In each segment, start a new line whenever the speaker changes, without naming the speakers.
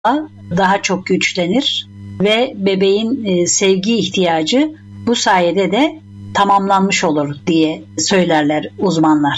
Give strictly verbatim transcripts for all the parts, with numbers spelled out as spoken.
daha çok güçlenir ve bebeğin sevgi ihtiyacı bu sayede de tamamlanmış olur diye söylerler uzmanlar.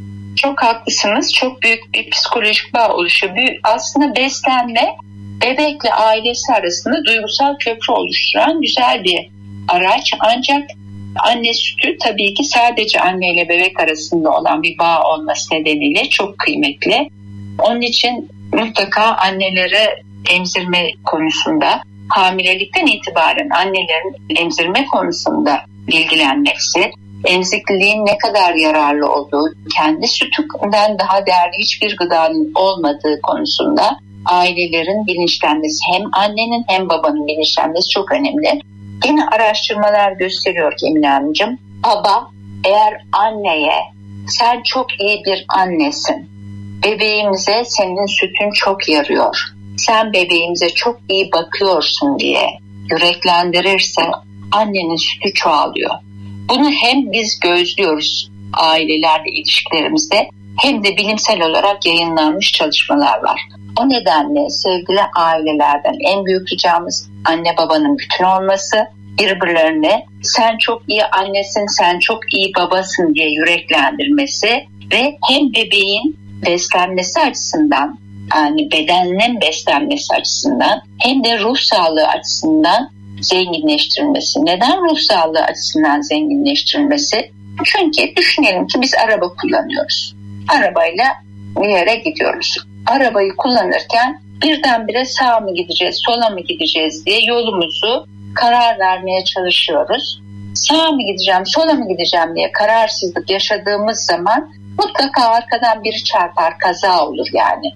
Çok haklısınız. Çok büyük bir psikolojik bağ oluşuyor. Aslında beslenme bebekle ailesi arasında duygusal köprü oluşturan güzel bir araç. Ancak anne sütü tabii ki sadece anne ile bebek arasında olan bir bağ olması nedeniyle çok kıymetli. Onun için mutlaka annelere emzirme konusunda, hamilelikten itibaren annelerin emzirme konusunda bilgilenmesi, emzikliliğin ne kadar yararlı olduğu, kendi sütünden daha değerli hiçbir gıdanın olmadığı konusunda ailelerin bilinçlenmesi, hem annenin hem babanın bilinçlenmesi çok önemli. Yine araştırmalar gösteriyor ki Emine Hanımcığım, baba eğer anneye sen çok iyi bir annesin, bebeğimize senin sütün çok yarıyor, sen bebeğimize çok iyi bakıyorsun diye yüreklendirirse annenin sütü çoğalıyor. Bunu hem biz gözlüyoruz ailelerle ilişkilerimizde, hem de bilimsel olarak yayınlanmış çalışmalar var. O nedenle sevgili ailelerden en büyük ricamız anne babanın bütün olması, birbirlerine sen çok iyi annesin, sen çok iyi babasın diye yüreklendirmesi ve hem bebeğin beslenmesi açısından, yani bedeninin beslenmesi açısından hem de ruh sağlığı açısından zenginleştirilmesi. Neden ruh sağlığı açısından zenginleştirilmesi? Çünkü düşünelim ki biz araba kullanıyoruz. Arabayla bir yere gidiyoruz. Arabayı kullanırken birdenbire sağa mı gideceğiz, sola mı gideceğiz diye yolumuzu karar vermeye çalışıyoruz. Sağa mı gideceğim, sola mı gideceğim diye kararsızlık yaşadığımız zaman mutlaka arkadan biri çarpar, kaza olur yani.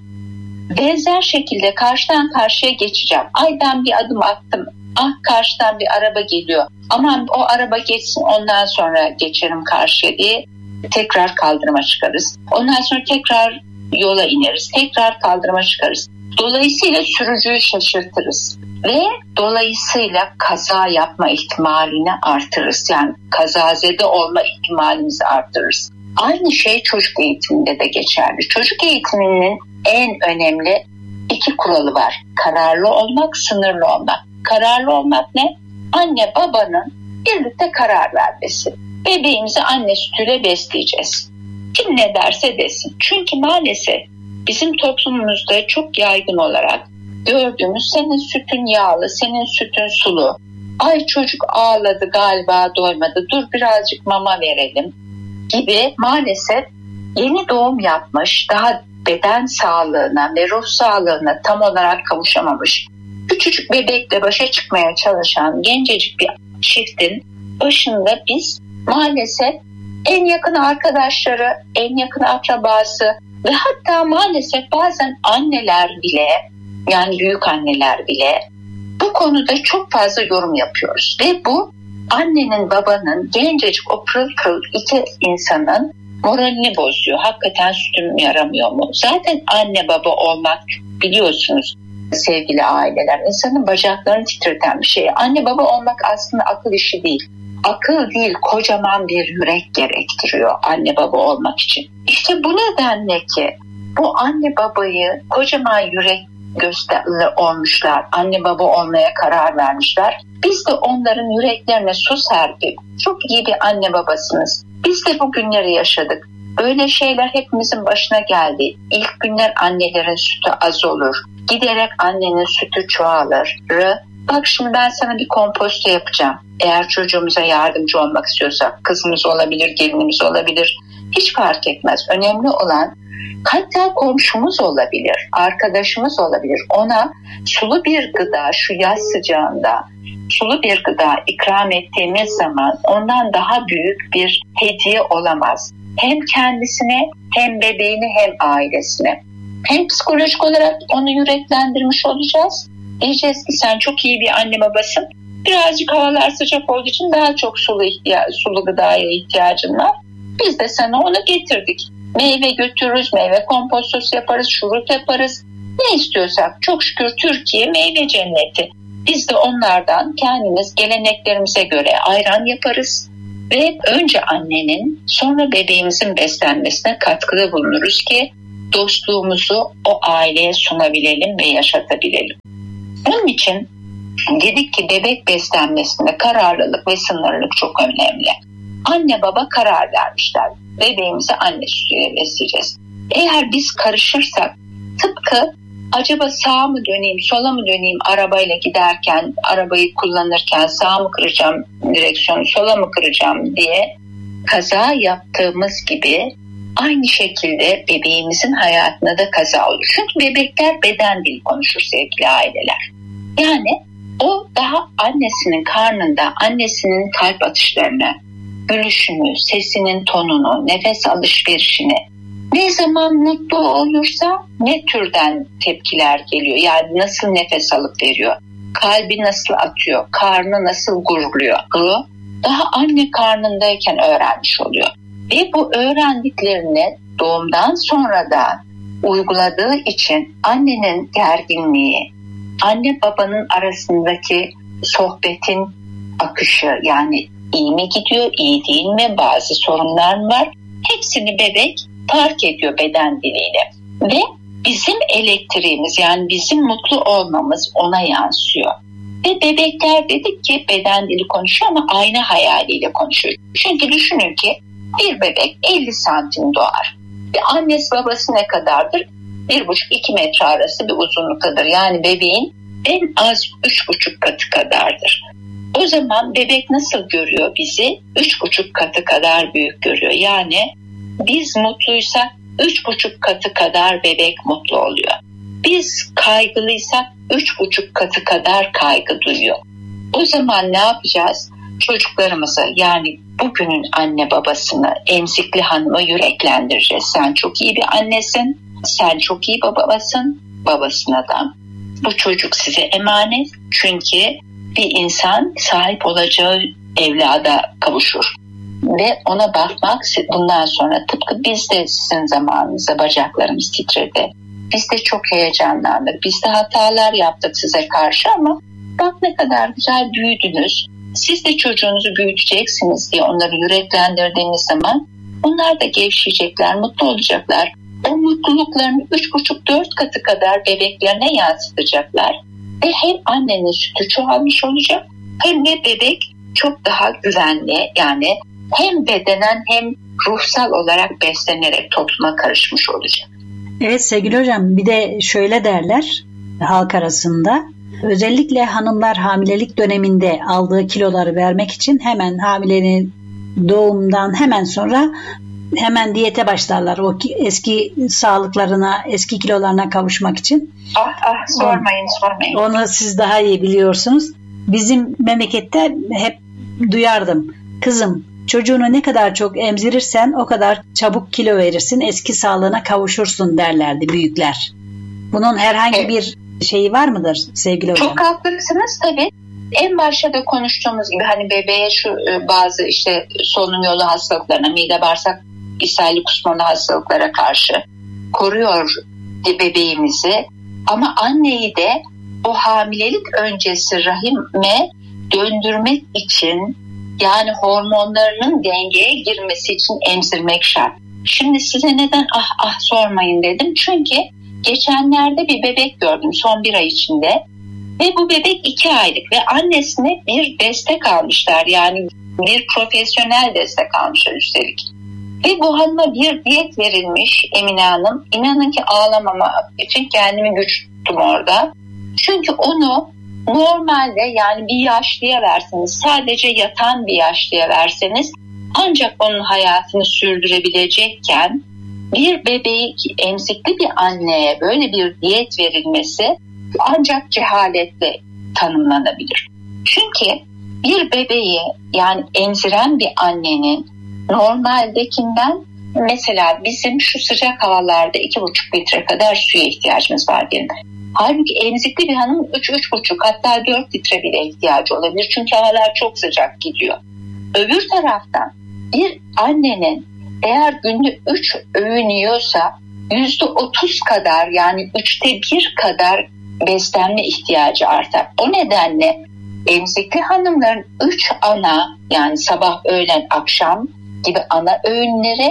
Benzer şekilde karşıdan karşıya geçeceğim. Ay ben bir adım attım. Ah karşıdan bir araba geliyor. Aman o araba geçsin ondan sonra geçerim karşıya diye tekrar kaldırıma çıkarız. Ondan sonra tekrar yola ineriz. Tekrar kaldırıma çıkarız. Dolayısıyla sürücüyü şaşırtırız. Ve dolayısıyla kaza yapma ihtimalini artırırız. Yani kazazede olma ihtimalimizi artırırız. Aynı şey çocuk eğitiminde de geçerli. Çocuk eğitiminin en önemli iki kuralı var. Kararlı olmak, sınırlı olmak. Kararlı olmak ne? Anne babanın birlikte karar vermesi. Bebeğimizi anne sütüyle besleyeceğiz. Kim ne derse desin. Çünkü maalesef bizim toplumumuzda çok yaygın olarak gördüğümüz senin sütün yağlı, senin sütün sulu. Ay çocuk ağladı galiba doymadı, dur birazcık mama verelim gibi maalesef yeni doğum yapmış, daha beden sağlığına ve ruh sağlığına tam olarak kavuşamamış, küçücük bebekle başa çıkmaya çalışan gencecik bir çiftin başında biz maalesef en yakın arkadaşları, en yakın akrabası ve hatta maalesef bazen anneler bile, yani büyük anneler bile bu konuda çok fazla yorum yapıyoruz. Ve bu annenin babanın gencecik o pırıl pırıl iki insanın moralini bozuyor. Hakikaten sütüm yaramıyor mu? Zaten anne baba olmak biliyorsunuz sevgili aileler, insanın bacaklarını titreten bir şey. Anne baba olmak aslında akıl işi değil. Akıl değil, kocaman bir yürek gerektiriyor anne baba olmak için. İşte bu nedenle ki bu anne babayı kocaman yürek gösterili olmuşlar. Anne baba olmaya karar vermişler. Biz de onların yüreklerine su serpip çok iyi bir anne babasınız. Biz de bu günleri yaşadık. Böyle şeyler hepimizin başına geldi. İlk günler annelerin sütü az olur. Giderek annenin sütü çoğalır. Bak şimdi ben sana bir komposto yapacağım. Eğer çocuğumuza yardımcı olmak istiyorsak, kızımız olabilir, gelinimiz olabilir. Hiç fark etmez. Önemli olan hatta komşumuz olabilir, arkadaşımız olabilir. Ona sulu bir gıda şu yaz sıcağında sulu bir gıda ikram ettiğimiz zaman ondan daha büyük bir hediye olamaz. Hem kendisine hem bebeğine hem ailesine. Hem psikolojik olarak onu yüreklendirmiş olacağız. Diyeceğiz ki sen çok iyi bir anne babasın. Birazcık havalar sıcak olduğu için daha çok sulu, ihtiya- sulu gıdaya ihtiyacın var. Biz de sana onu getirdik. Meyve götürürüz, meyve kompostosu yaparız, şurup yaparız. Ne istiyorsak. Çok şükür Türkiye meyve cenneti. Biz de onlardan kendimiz geleneklerimize göre ayran yaparız. Ve önce annenin sonra bebeğimizin beslenmesine katkıda bulunuruz ki dostluğumuzu o aileye sunabilelim ve yaşatabilelim. Onun için dedik ki bebek beslenmesinde kararlılık ve sınırlılık çok önemli. Anne baba karar vermişler. Bebeğimizi anne sütüyle besleyeceğiz. Eğer biz karışırsak, tıpkı acaba sağa mı döneyim, sola mı döneyim arabayla giderken, arabayı kullanırken sağa mı kıracağım direksiyonu, sola mı kıracağım diye kaza yaptığımız gibi aynı şekilde bebeğimizin hayatında da kaza olur. Çünkü bebekler beden dili konuşur sevgili aileler. Yani o daha annesinin karnında annesinin kalp atışlarını, gülüşünü, sesinin tonunu, nefes alışverişini, ne zaman mutlu olursa ne türden tepkiler geliyor. Yani nasıl nefes alıp veriyor, kalbi nasıl atıyor, karnı nasıl guruluyor. Bu daha anne karnındayken öğrenmiş oluyor. Ve bu öğrendiklerini doğumdan sonra da uyguladığı için annenin gerginliği, anne babanın arasındaki sohbetin akışı, yani iyi mi gidiyor, iyi değil mi, bazı sorunlar mı var, hepsini bebek fark ediyor beden diliyle. Ve bizim elektriğimiz, yani bizim mutlu olmamız ona yansıyor. Ve bebekler dedik ki beden dili konuşuyor ama ayna hayaliyle konuşuyor. Çünkü düşünün ki bir bebek elli santim doğar. Ve annesi babası ne kadardır? bir buçuk iki metre arası bir uzunluktadır. Yani bebeğin en az üç buçuk katı kadardır. O zaman bebek nasıl görüyor bizi? üç buçuk katı kadar büyük görüyor. Yani biz mutluysak üç buçuk katı kadar bebek mutlu oluyor. Biz kaygılıysak üç buçuk katı kadar kaygı duyuyor. O zaman ne yapacağız? Çocuklarımızı, yani bugünün anne babasını, emzikli hanımı yüreklendireceğiz. Sen çok iyi bir annesin, sen çok iyi babasın, babasına da. Bu çocuk size emanet, çünkü bir insan sahip olacağı evlada kavuşur. Ve ona bakmak bundan sonra, tıpkı biz de sizin zamanınızda bacaklarımız titredi. Biz de çok heyecanlandık. Biz de hatalar yaptık size karşı ama bak ne kadar güzel büyüdünüz. Siz de çocuğunuzu büyüteceksiniz diye onları yüreklendirdiğiniz zaman onlar da gevşeyecekler, mutlu olacaklar. O mutluluklarını üç buçuk dört katı kadar bebeklerine yansıtacaklar. Ve hem annenin sütü çoğalmış olacak hem de bebek çok daha güvenli, yani hem bedenen hem ruhsal olarak beslenerek topluma karışmış olacak.
Evet sevgili hocam, bir de şöyle derler halk arasında, özellikle hanımlar hamilelik döneminde aldığı kiloları vermek için hemen hamilenin doğumdan hemen sonra hemen diyete başlarlar. O eski sağlıklarına, eski kilolarına kavuşmak için.
Ah ah sormayın sormayın.
Onu siz daha iyi biliyorsunuz. Bizim memlekette hep duyardım. Kızım, çocuğunu ne kadar çok emzirirsen o kadar çabuk kilo verirsin, eski sağlığına kavuşursun derlerdi büyükler. Bunun herhangi evet. bir şeyi var mıdır sevgili hocam?
Çok haklısınız tabii. En başta da konuştuğumuz gibi hani bebeğe şu bazı işte solunum yolu hastalıklarına, mide bağırsak ishalli kusmalı hastalıklara karşı koruyor bebeğimizi. Ama anneyi de o hamilelik öncesi rahime döndürmek için, yani hormonlarının dengeye girmesi için emzirmek şart. Şimdi size neden ah ah sormayın dedim. Çünkü geçenlerde bir bebek gördüm son bir ay içinde. Ve bu bebek iki aylık ve annesine bir destek almışlar. Yani bir profesyonel destek almışlar üstelik. Ve bu hanıma bir diyet verilmiş Emine Hanım. İnanın ki ağlamama için kendimi güç tuttum orada. Çünkü onu normalde, yani bir yaşlıya verseniz, sadece yatan bir yaşlıya verseniz ancak onun hayatını sürdürebilecekken bir bebeği emzikli bir anneye böyle bir diyet verilmesi ancak cehaletle tanımlanabilir. Çünkü bir bebeği, yani emziren bir annenin normaldekinden, mesela bizim şu sıcak havalarda iki buçuk litre kadar suya ihtiyacımız var diyelim. Halbuki emzikli bir hanım üç üç buçuk hatta dört litre bile ihtiyacı olabilir. Çünkü havalar çok sıcak gidiyor. Öbür taraftan bir annenin eğer günde üç öğün yiyorsa yüzde otuz kadar, yani üçte bir kadar beslenme ihtiyacı artar. O nedenle emzikli hanımların üç ana, yani sabah, öğlen, akşam gibi ana öğünleri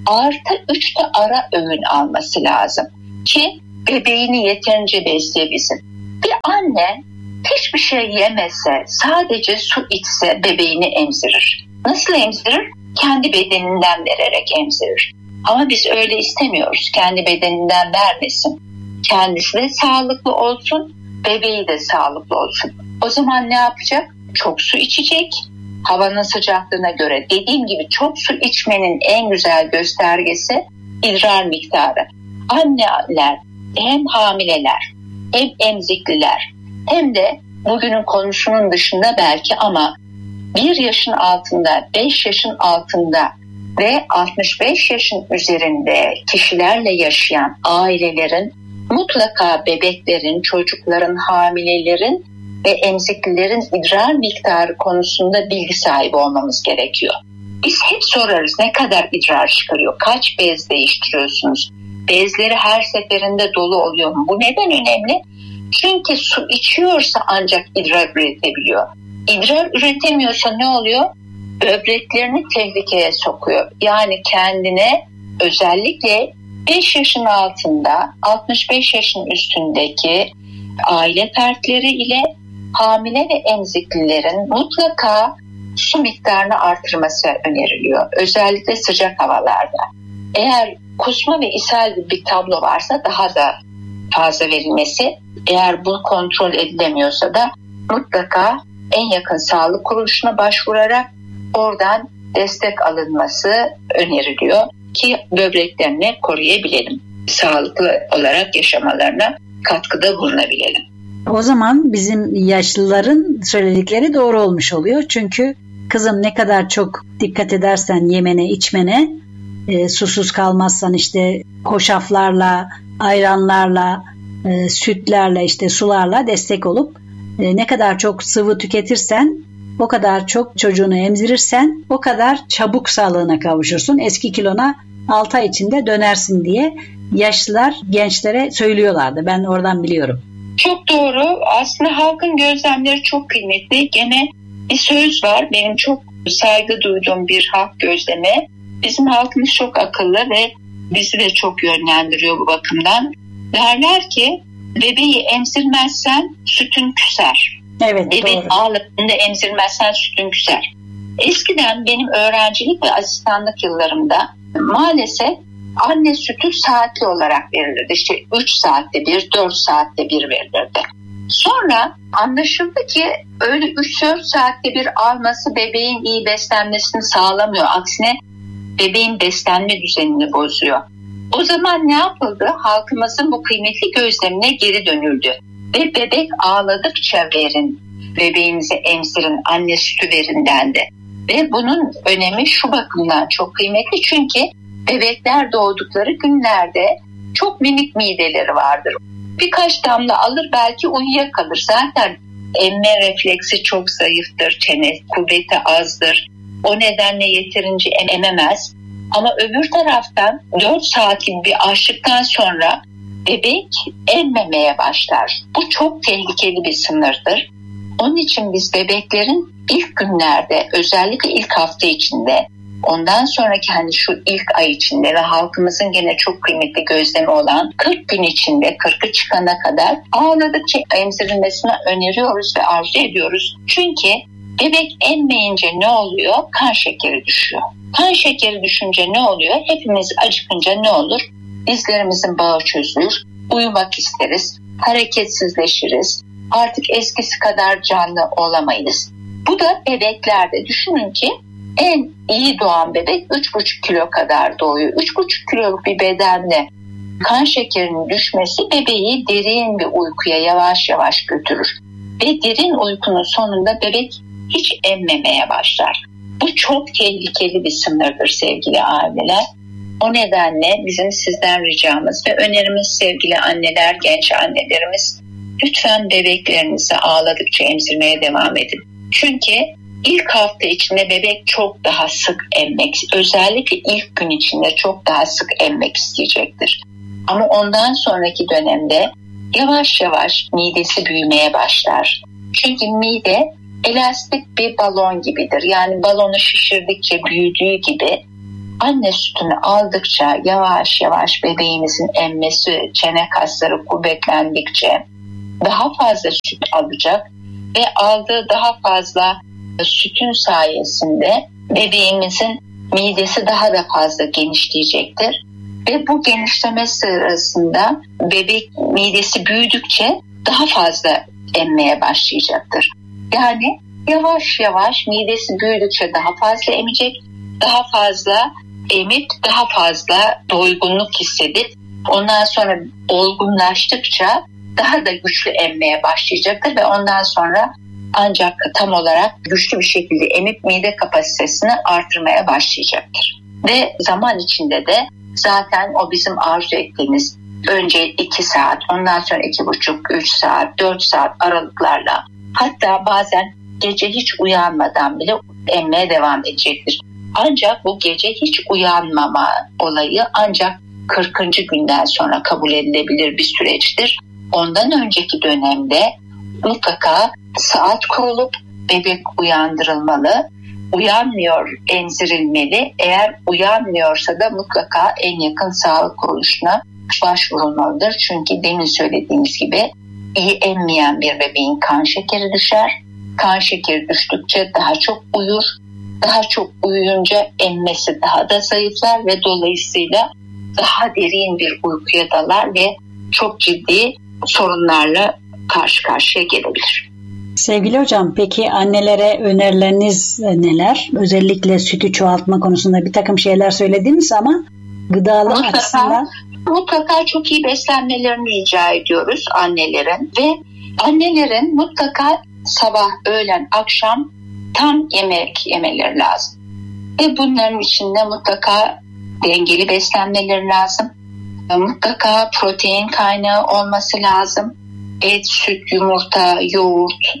artı üç de ara öğün alması lazım ki bebeğini yeterince besleyebilsin. Bir anne hiçbir şey yemese, sadece su içse bebeğini emzirir. Nasıl emzirir? Kendi bedeninden vererek emzirir. Ama biz öyle istemiyoruz. Kendi bedeninden vermesin. Kendisi de sağlıklı olsun, bebeği de sağlıklı olsun. O zaman ne yapacak? Çok su içecek. Havanın sıcaklığına göre, dediğim gibi çok su içmenin en güzel göstergesi idrar miktarı. Anneler, hem hamileler, hem emzikliler, hem de bugünün konusunun dışında belki ama bir yaşın altında, beş yaşın altında ve altmış beş yaşın üzerinde kişilerle yaşayan ailelerin mutlaka bebeklerin, çocukların, hamilelerin ve emziklilerin idrar miktarı konusunda bilgi sahibi olmamız gerekiyor. Biz hep sorarız, ne kadar idrar çıkarıyor, kaç bez değiştiriyorsunuz, bezleri her seferinde dolu oluyor mu? Bu neden önemli? Çünkü su içiyorsa ancak idrar üretebiliyor. İdrar üretemiyorsa ne oluyor? Böbreklerini tehlikeye sokuyor. Yani kendine, özellikle beş yaşın altında, altmış beş yaşın üstündeki aile fertleri ile hamile ve emziklilerin mutlaka su miktarını artırması öneriliyor. Özellikle sıcak havalarda. Eğer kusma ve ishal gibi bir tablo varsa daha da fazla verilmesi, eğer bu kontrol edilemiyorsa da mutlaka en yakın sağlık kuruluşuna başvurarak oradan destek alınması öneriliyor ki böbreklerini koruyabilelim. Sağlıklı olarak yaşamalarına katkıda bulunabilelim.
O zaman bizim yaşlıların söyledikleri doğru olmuş oluyor. Çünkü kızım ne kadar çok dikkat edersen yemene, içmene, e, susuz kalmazsan işte hoşaflarla, ayranlarla, e, sütlerle, işte sularla destek olup e, ne kadar çok sıvı tüketirsen, o kadar çok çocuğunu emzirirsen o kadar çabuk sağlığına kavuşursun. Eski kilona altı ay içinde dönersin diye yaşlılar gençlere söylüyorlardı. Ben oradan biliyorum.
Çok doğru. Aslında halkın gözlemleri çok kıymetli. Gene bir söz var. Benim çok saygı duyduğum bir halk gözlemi. Bizim halkımız çok akıllı ve bizi de çok yönlendiriyor bu bakımdan. Derler ki bebeği emzirmezsen sütün küser.
Evet,
bebeğin ağladığında emzirmezsen sütün küser. Eskiden benim öğrencilik ve asistanlık yıllarımda maalesef anne sütü saatli olarak verilirdi. İşte üç saatte bir, dört saatte bir verilirdi. Sonra anlaşıldı ki öyle üç dört saatte bir alması bebeğin iyi beslenmesini sağlamıyor. Aksine bebeğin beslenme düzenini bozuyor. O zaman ne yapıldı? Halkımızın bu kıymetli gözlemine geri dönüldü. Ve bebek ağladıkça verin, bebeğinize emzirin, anne sütü verin dendi. Ve bunun önemi şu bakımdan çok kıymetli, çünkü bebekler doğdukları günlerde çok minik mideleri vardır. Birkaç damla alır, belki uyuyakalır. Zaten emme refleksi çok zayıftır, çene kuvveti azdır. O nedenle yeterince ememez. Ama öbür taraftan dört saatlik bir açlıktan sonra bebek emmemeye başlar. Bu çok tehlikeli bir sınırdır. Onun için biz bebeklerin ilk günlerde, özellikle ilk hafta içinde, ondan sonraki hani şu ilk ay içinde ve halkımızın gene çok kıymetli gözlemi olan kırk gün içinde, kırkı çıkana kadar ağladıkça emzirilmesini öneriyoruz ve arzu ediyoruz. Çünkü bebek emmeyince ne oluyor? Kan şekeri düşüyor. Kan şekeri düşünce ne oluyor? Hepimiz acıkınca ne olur? Dizlerimizin bağı çözülür, uyumak isteriz, hareketsizleşiriz, artık eskisi kadar canlı olamayız. Bu da bebeklerde, düşünün ki en iyi doğan bebek üç buçuk kilo kadar doğuyor. üç buçuk kiloluk bir bedenle kan şekerinin düşmesi bebeği derin bir uykuya yavaş yavaş götürür. Ve derin uykunun sonunda bebek hiç emmemeye başlar. Bu çok tehlikeli bir sınırdır sevgili aileler. O nedenle bizim sizden ricamız ve önerimiz sevgili anneler, genç annelerimiz, lütfen bebeklerinizi ağladıkça emzirmeye devam edin. Çünkü ilk hafta içinde bebek çok daha sık emmek, özellikle ilk gün içinde çok daha sık emmek isteyecektir. Ama ondan sonraki dönemde yavaş yavaş midesi büyümeye başlar. Çünkü mide elastik bir balon gibidir. Yani balonu şişirdikçe büyüdüğü gibi anne sütünü aldıkça yavaş yavaş bebeğimizin emmesi, çene kasları kuvvetlendikçe daha fazla süt alacak ve aldığı daha fazla sütün sayesinde bebeğimizin midesi daha da fazla genişleyecektir. Ve bu genişleme sırasında bebek midesi büyüdükçe daha fazla emmeye başlayacaktır. Yani yavaş yavaş midesi büyüdükçe daha fazla emecek, daha fazla emip daha fazla doygunluk hissedip ondan sonra olgunlaştıkça daha da güçlü emmeye başlayacaktır ve ondan sonra ancak tam olarak güçlü bir şekilde emip mide kapasitesini artırmaya başlayacaktır. Ve zaman içinde de zaten o bizim arzu ettiğimiz önce iki saat, ondan sonra iki buçuk, üç saat, dört saat aralıklarla, hatta bazen gece hiç uyanmadan bile emmeye devam edecektir. Ancak bu gece hiç uyanmama olayı ancak kırkıncı günden sonra kabul edilebilir bir süreçtir. Ondan önceki dönemde mutlaka saat kurulup bebek uyandırılmalı. Uyanmıyor, emzirilmeli. Eğer uyanmıyorsa da mutlaka en yakın sağlık kuruluşuna başvurulmalıdır. Çünkü demin söylediğimiz gibi iyi emmeyen bir bebeğin kan şekeri düşer. Kan şekeri düştükçe daha çok uyur. Daha çok uyuyunca emmesi daha da zayıflar ve dolayısıyla daha derin bir uykuya dalar ve çok ciddi sorunlarla karşı karşıya gelebilir.
Sevgili hocam, peki annelere önerileriniz neler? Özellikle sütü çoğaltma konusunda bir takım şeyler söylediniz ama gıdalı
mutlaka,
açısından...
Mutlaka çok iyi beslenmelerini rica ediyoruz annelerin ve annelerin mutlaka sabah, öğlen, akşam tam yemek yemeleri lazım. Ve bunların içinde mutlaka dengeli beslenmeleri lazım. Mutlaka protein kaynağı olması lazım. Et, süt, yumurta, yoğurt,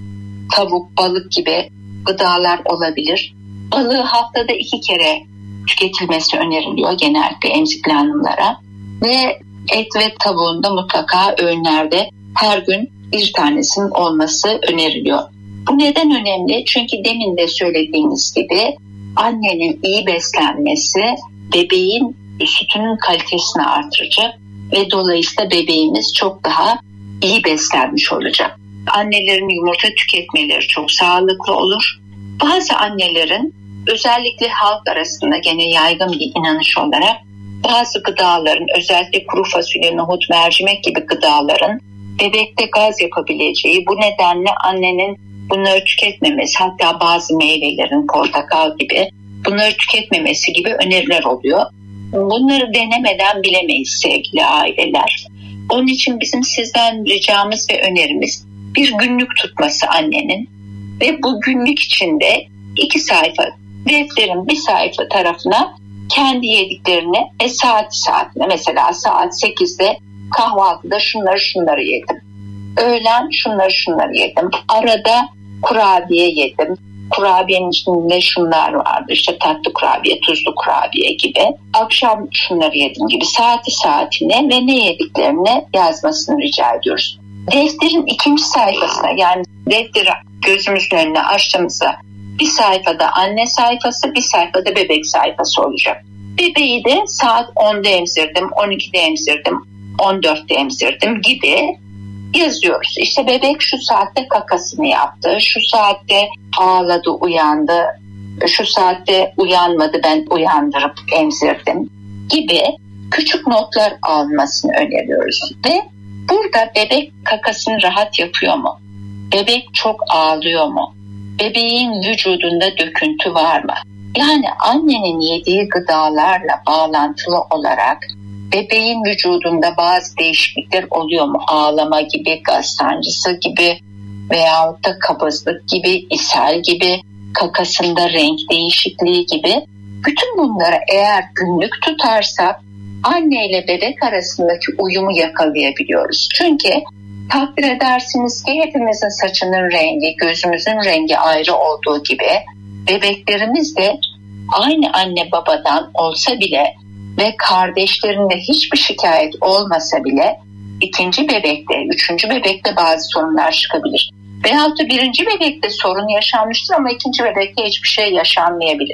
tavuk, balık gibi gıdalar olabilir. Balığı haftada iki kere tüketilmesi öneriliyor genellikle emzikli hanımlara. Ve et ve tavuğun da mutlaka öğünlerde her gün bir tanesinin olması öneriliyor. Bu neden önemli? Çünkü demin de söylediğimiz gibi annenin iyi beslenmesi bebeğin sütünün kalitesini artıracak ve dolayısıyla bebeğimiz çok daha iyi beslenmiş olacak. Annelerin yumurta tüketmeleri çok sağlıklı olur. Bazı annelerin özellikle halk arasında gene yaygın bir inanış olarak bazı gıdaların, özellikle kuru fasulye, nohut, mercimek gibi gıdaların bebekte gaz yapabileceği, bu nedenle annenin bunları tüketmemesi, hatta bazı meyvelerin, portakal gibi bunları tüketmemesi gibi öneriler oluyor. Bunları denemeden bilemeyiz sevgili aileler. Onun için bizim sizden ricamız ve önerimiz bir günlük tutması annenin ve bu günlük içinde iki sayfa defterin bir sayfa tarafına kendi yediklerini e, saat saatine, mesela saat sekizde kahvaltıda şunları şunları yedim. Öğlen şunları şunları yedim. Arada kurabiye yedim. Kurabiyenin içinde şunlar vardı. İşte tatlı kurabiye, tuzlu kurabiye gibi. Akşam şunları yedim gibi saati saatine ve ne yediklerini yazmasını rica ediyoruz. Defterin ikinci sayfasına, yani defteri gözümüzün önüne açtığımızda bir sayfada anne sayfası, bir sayfada bebek sayfası olacak. Bebeği de saat onda emzirdim, on ikide emzirdim, on dörtte emzirdim gibi yazıyoruz. İşte bebek şu saatte kakasını yaptı, şu saatte ağladı, uyandı, şu saatte uyanmadı, ben uyandırıp emzirdim gibi küçük notlar almasını öneriyoruz. Ve burada bebek kakasını rahat yapıyor mu? Bebek çok ağlıyor mu? Bebeğin vücudunda döküntü var mı? Yani annenin yediği gıdalarla bağlantılı olarak bebeğin vücudunda bazı değişiklikler oluyor mu? Ağlama gibi, gaz sancısı gibi veyahut da kabızlık gibi, ishal gibi, kakasında renk değişikliği gibi. Bütün bunları eğer günlük tutarsak anne ile bebek arasındaki uyumu yakalayabiliyoruz. Çünkü takdir edersiniz ki hepimizin saçının rengi, gözümüzün rengi ayrı olduğu gibi bebeklerimiz de aynı anne babadan olsa bile ve kardeşlerinde hiçbir şikayet olmasa bile ikinci bebekte, üçüncü bebekte bazı sorunlar çıkabilir. Veyahut da birinci bebekte sorun yaşanmıştır ama ikinci bebekte hiçbir şey yaşanmayabilir.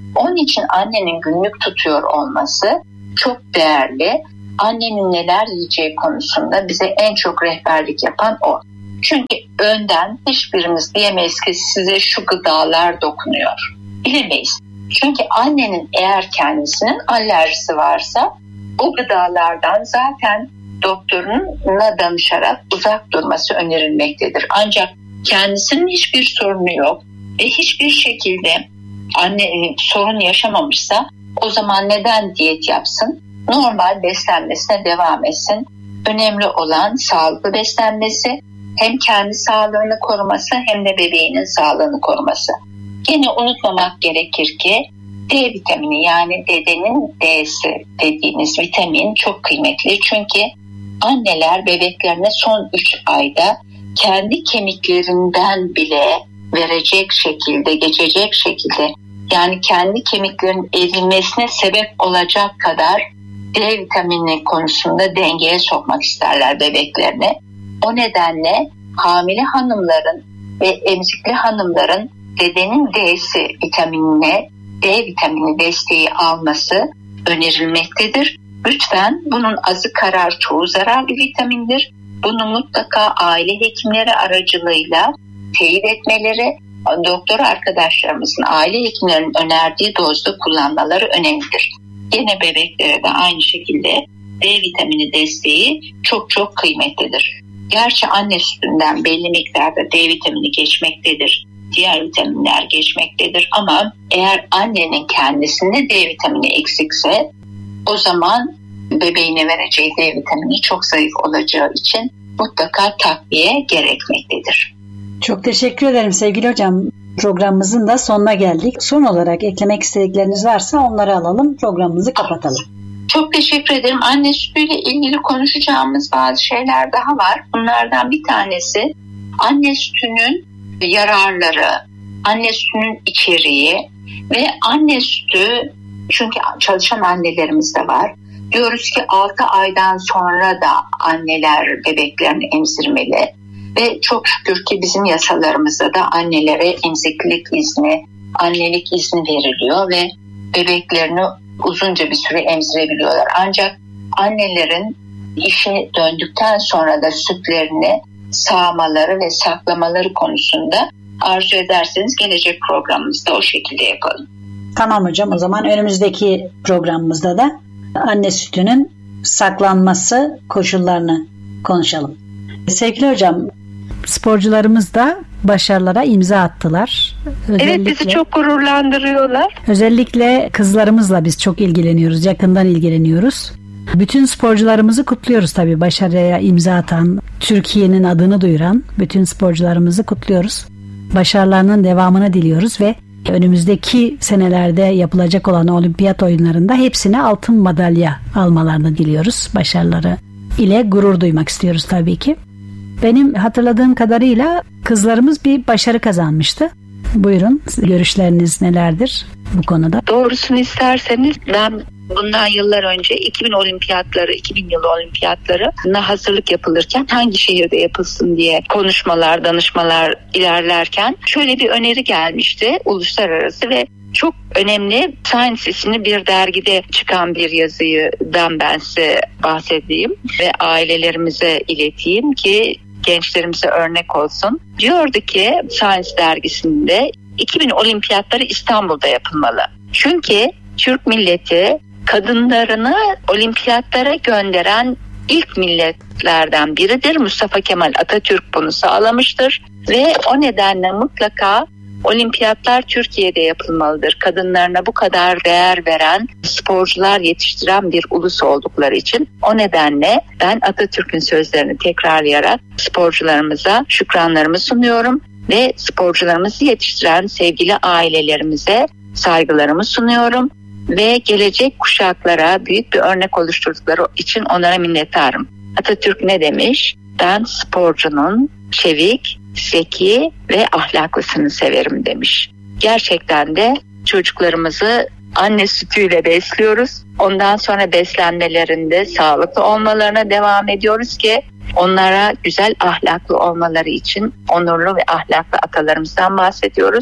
Onun için annenin günlük tutuyor olması çok değerli. Annenin neler yiyeceği konusunda bize en çok rehberlik yapan o. Çünkü önden hiçbirimiz diyemeyiz ki size şu gıdalar dokunuyor. Bilemeyiz. Çünkü annenin eğer kendisinin alerjisi varsa o gıdalardan zaten doktoruna danışarak uzak durması önerilmektedir. Ancak kendisinin hiçbir sorunu yok ve hiçbir şekilde anne sorun yaşamamışsa o zaman neden diyet yapsın? Normal beslenmesine devam etsin. Önemli olan sağlıklı beslenmesi, hem kendi sağlığını koruması hem de bebeğinin sağlığını koruması. Yine unutmamak gerekir ki D vitamini, yani dedenin D'si dediğimiz vitamin çok kıymetli. Çünkü anneler bebeklerine son üç ayda kendi kemiklerinden bile verecek şekilde, geçecek şekilde, yani kendi kemiklerin erimesine sebep olacak kadar D vitamini konusunda dengeye sokmak isterler bebeklerini. O nedenle hamile hanımların ve emzikli hanımların dedenin D'si vitaminine, D vitamini desteği alması önerilmektedir. Lütfen, bunun azı karar çoğu zararlı vitamindir. Bunu mutlaka aile hekimleri aracılığıyla teyit etmeleri, doktor arkadaşlarımızın, aile hekimlerinin önerdiği dozda kullanmaları önemlidir. Yine bebeklere de aynı şekilde D vitamini desteği çok çok kıymetlidir. Gerçi anne sütünden belli miktarda D vitamini geçmektedir, diğer vitaminler geçmektedir ama eğer annenin kendisinde D vitamini eksikse o zaman bebeğine vereceği D vitamini çok zayıf olacağı için mutlaka takviye gerekmektedir.
Çok teşekkür ederim sevgili hocam. Programımızın da sonuna geldik. Son olarak eklemek istedikleriniz varsa onları alalım, programımızı kapatalım.
Çok teşekkür ederim. Anne sütüyle ilgili konuşacağımız bazı şeyler daha var. Bunlardan bir tanesi anne sütünün yararları, anne sütünün içeriği ve anne sütü, çünkü çalışan annelerimiz de var. Diyoruz ki altı aydan sonra da anneler bebeklerini emzirmeli ve çok şükür ki bizim yasalarımızda da annelere emziklilik izni, annelik izni veriliyor ve bebeklerini uzunca bir süre emzirebiliyorlar. Ancak annelerin işe döndükten sonra da sütlerini sağmaları ve saklamaları konusunda arzu ederseniz gelecek programımızda o şekilde yapalım.
Tamam hocam, o zaman önümüzdeki programımızda da anne sütünün saklanması koşullarını konuşalım. Sevgili hocam, sporcularımız da başarılara imza attılar.
Özellikle, evet, bizi çok gururlandırıyorlar.
Özellikle kızlarımızla biz çok ilgileniyoruz, yakından ilgileniyoruz. Bütün sporcularımızı kutluyoruz tabii. Başarıya imza atan, Türkiye'nin adını duyuran bütün sporcularımızı kutluyoruz. Başarılarının devamını diliyoruz ve önümüzdeki senelerde yapılacak olan olimpiyat oyunlarında hepsine altın madalya almalarını diliyoruz. Başarıları ile gurur duymak istiyoruz tabii ki. Benim hatırladığım kadarıyla kızlarımız bir başarı kazanmıştı. Buyurun, görüşleriniz nelerdir bu konuda?
Doğrusunu isterseniz ben bundan yıllar önce iki bin olimpiyatları, iki bin yılı olimpiyatlarına hazırlık yapılırken hangi şehirde yapılsın diye konuşmalar, danışmalar ilerlerken şöyle bir öneri gelmişti uluslararası ve çok önemli. Science isimli bir dergide çıkan bir yazıdan ben size bahsedeyim ve ailelerimize ileteyim ki gençlerimize örnek olsun. Diyordu ki Science dergisinde iki bin olimpiyatları İstanbul'da yapılmalı. Çünkü Türk milleti kadınlarını olimpiyatlara gönderen ilk milletlerden biridir. Mustafa Kemal Atatürk bunu sağlamıştır ve o nedenle mutlaka olimpiyatlar Türkiye'de yapılmalıdır. Kadınlarına bu kadar değer veren, sporcular yetiştiren bir ulus oldukları için. O nedenle ben Atatürk'ün sözlerini tekrarlayarak sporcularımıza şükranlarımı sunuyorum ve sporcularımızı yetiştiren sevgili ailelerimize saygılarımı sunuyorum ve gelecek kuşaklara büyük bir örnek oluşturdukları için onlara minnettarım. Atatürk ne demiş? Ben sporcunun çevik, zeki ve ahlaklısını severim demiş. Gerçekten de çocuklarımızı anne sütüyle besliyoruz. Ondan sonra beslenmelerinde sağlıklı olmalarına devam ediyoruz ki onlara güzel ahlaklı olmaları için onurlu ve ahlaklı atalarımızdan bahsediyoruz.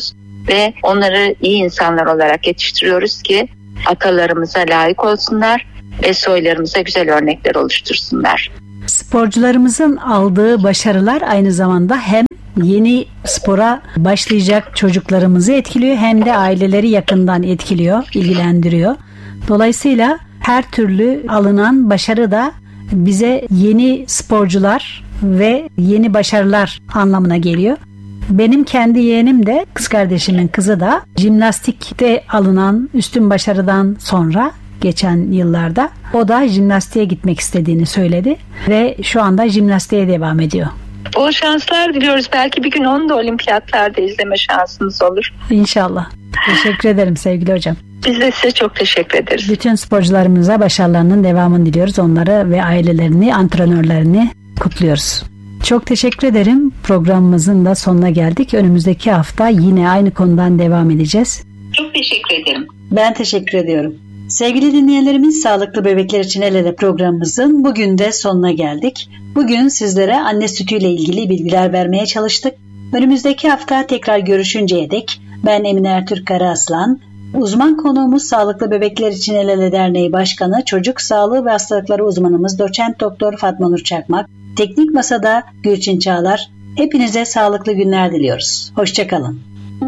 ve onları iyi insanlar olarak yetiştiriyoruz ki atalarımıza layık olsunlar ve soylarımıza güzel örnekler oluştursunlar.
Sporcularımızın aldığı başarılar aynı zamanda hem yeni spora başlayacak çocuklarımızı etkiliyor hem de aileleri yakından etkiliyor, ilgilendiriyor. Dolayısıyla her türlü alınan başarı da bize yeni sporcular ve yeni başarılar anlamına geliyor. Benim kendi yeğenim de, kız kardeşimin kızı da jimnastikte alınan üstün başarıdan sonra geçen yıllarda o da jimnastiğe gitmek istediğini söyledi ve şu anda jimnastiğe devam ediyor.
Bol şanslar diliyoruz. Belki bir gün onu da olimpiyatlarda izleme şansımız olur.
İnşallah. Teşekkür ederim sevgili hocam.
Biz de size çok teşekkür ederiz.
Bütün sporcularımıza başarılarının devamını diliyoruz. Onları ve ailelerini, antrenörlerini kutluyoruz. Çok teşekkür ederim. Programımızın da sonuna geldik. Önümüzdeki hafta yine aynı konudan devam edeceğiz.
Çok teşekkür ederim.
Ben teşekkür ediyorum. Sevgili dinleyenlerimiz, Sağlıklı Bebekler için El Ele programımızın bugün de sonuna geldik. Bugün sizlere anne sütüyle ilgili bilgiler vermeye çalıştık. Önümüzdeki hafta tekrar görüşünceye dek ben Emine Ertürk Karaaslan, uzman konuğumuz Sağlıklı Bebekler için El Ele Derneği Başkanı, Çocuk Sağlığı ve Hastalıkları uzmanımız Doçent Doktor Fatma Nur Çakmak, Teknik Masada Gülçin Çağlar. Hepinize sağlıklı günler diliyoruz. Hoşçakalın.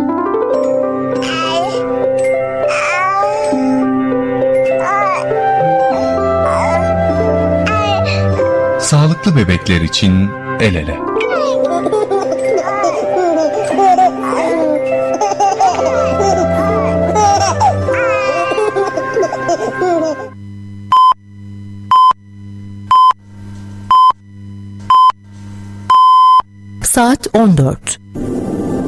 Sağlıklı bebekler için El Ele.
Saat on dört.